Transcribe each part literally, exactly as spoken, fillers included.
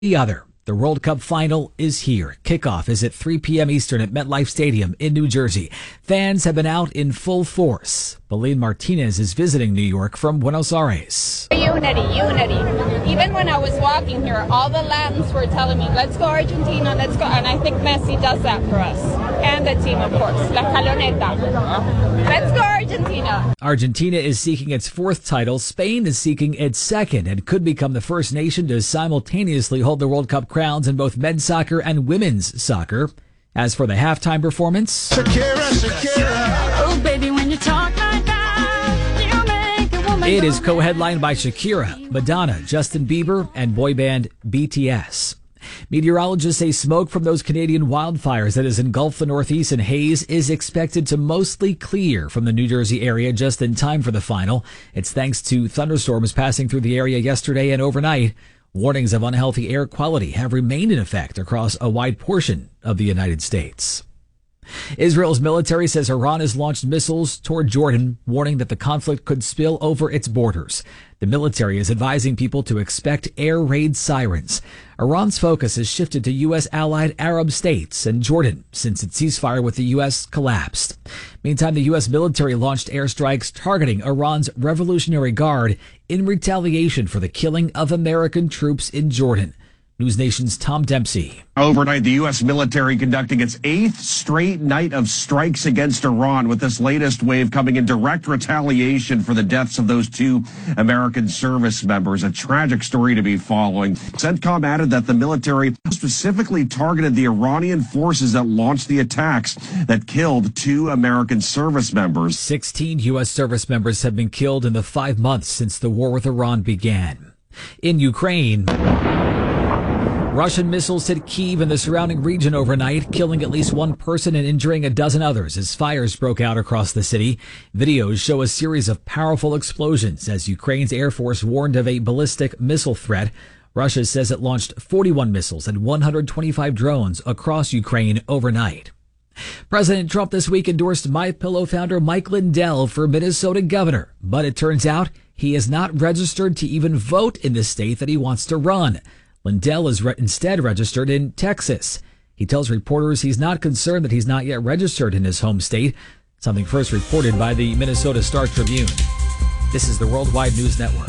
The other. The World Cup final is here. Kickoff is at three p.m. Eastern at MetLife Stadium in New Jersey. Fans have been out in full force. Belén Martinez is visiting New York from Buenos Aires. Unity, unity. Even when I was walking here, all the Latins were telling me, let's go Argentina, let's go. And I think Messi does that for us. And the team, of course. La Caloneta. Let's go Argentina. Argentina is seeking its fourth title. Spain is seeking its second and could become the first nation to simultaneously hold the World Cup crowns in both men's soccer and women's soccer. As for the halftime performance, Shakira, Shakira. Oh, baby, when you talk like that, you make a woman. It is co-headlined by Shakira, Madonna, Justin Bieber, and boy band B T S. Meteorologists say smoke from those Canadian wildfires that has engulfed the Northeast and haze is expected to mostly clear from the New Jersey area just in time for the final. It's thanks to thunderstorms passing through the area yesterday and overnight. Warnings of unhealthy air quality have remained in effect across a wide portion of the United States. Israel's military says Iran has launched missiles toward Jordan, warning that the conflict could spill over its borders. The military is advising people to expect air raid sirens. Iran's focus has shifted to U S allied Arab states and Jordan since its ceasefire with the U S collapsed. Meantime, the U S military launched airstrikes targeting Iran's Revolutionary Guard in retaliation for the killing of American troops in Jordan. News Nation's Tom Dempsey. Overnight, the U S military conducting its eighth straight night of strikes against Iran, with this latest wave coming in direct retaliation for the deaths of those two American service members. A tragic story to be following. CENTCOM added that the military specifically targeted the Iranian forces that launched the attacks that killed two American service members. sixteen U S service members have been killed in the five months since the war with Iran began. In Ukraine, Russian missiles hit Kyiv and the surrounding region overnight, killing at least one person and injuring a dozen others as fires broke out across the city. Videos show a series of powerful explosions as Ukraine's Air Force warned of a ballistic missile threat. Russia says it launched forty-one missiles and one hundred twenty-five drones across Ukraine overnight. President Trump this week endorsed MyPillow founder Mike Lindell for Minnesota governor, but it turns out he is not registered to even vote in the state that he wants to run. Lindell is re- instead registered in Texas. He tells reporters he's not concerned that he's not yet registered in his home state, something first reported by the Minnesota Star Tribune. This is the Worldwide News Network.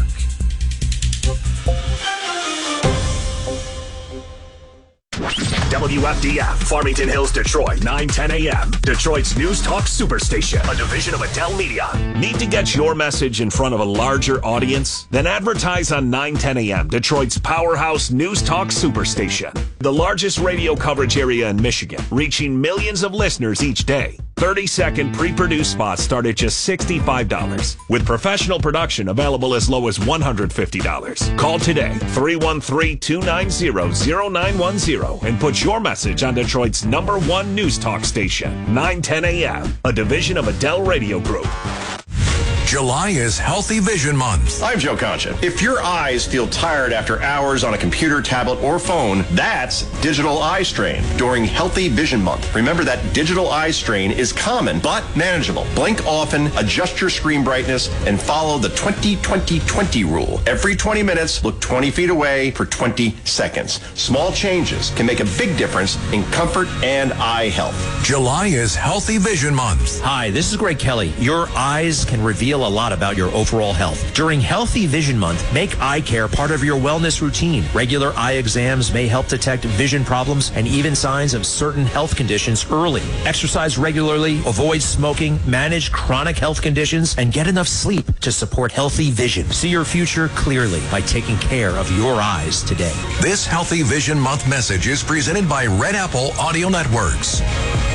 W F D F, Farmington Hills, Detroit, nine ten a.m. Detroit's News Talk Superstation, a division of Adele Media. Need to get your message in front of a larger audience? Then advertise on nine ten a.m. Detroit's powerhouse News Talk Superstation, the largest radio coverage area in Michigan, reaching millions of listeners each day. thirty-second pre-produced spots start at just sixty-five dollars, with professional production available as low as one hundred fifty dollars. Call today, three one three, two nine zero, zero nine one zero, and put your message on Detroit's number one news talk station, nine ten a.m., a division of Adele Radio Group. July is Healthy Vision Month. I'm Joe Concha. If your eyes feel tired after hours on a computer, tablet, or phone, that's digital eye strain during Healthy Vision Month. Remember that digital eye strain is common but manageable. Blink often, adjust your screen brightness, and follow the twenty twenty twenty rule. Every twenty minutes, look twenty feet away for twenty seconds. Small changes can make a big difference in comfort and eye health. July is Healthy Vision Month. Hi, this is Greg Kelly. Your eyes can reveal a lot about your overall health. During Healthy Vision Month, make eye care part of your wellness routine. Regular eye exams may help detect vision problems and even signs of certain health conditions early. Exercise regularly, avoid smoking, manage chronic health conditions, and get enough sleep to support healthy vision. See your future clearly by taking care of your eyes today. This Healthy Vision Month message is presented by Red Apple Audio Networks.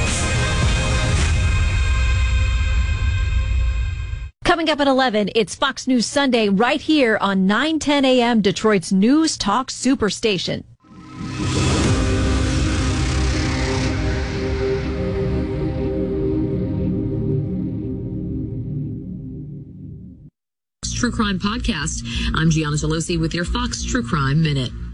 Coming up at eleven, it's Fox News Sunday right here on nine ten a.m. Detroit's News Talk Superstation. True Crime Podcast. I'm Gianna Gelosi with your Fox True Crime Minute.